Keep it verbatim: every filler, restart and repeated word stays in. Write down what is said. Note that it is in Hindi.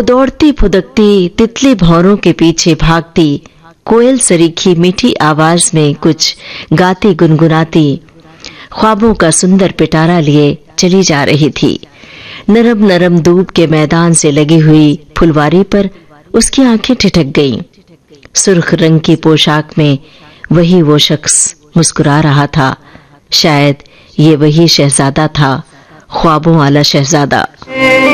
वो दौड़ती फुदकती तितली भौरों के पीछे भागती, कोयल सरीखी मीठी आवाज में कुछ गाती गुनगुनाती ख्वाबों का सुंदर पिटारा लिए चली जा रही थी। नरम नरम धूप के मैदान से लगी हुई फुलवारी पर उसकी आंखें ठिठक गईं। सुर्ख रंग की पोशाक में वही वो शख्स मुस्कुरा रहा था। शायद ये वही शहजादा था, ख्वाबों वाला शहजादा।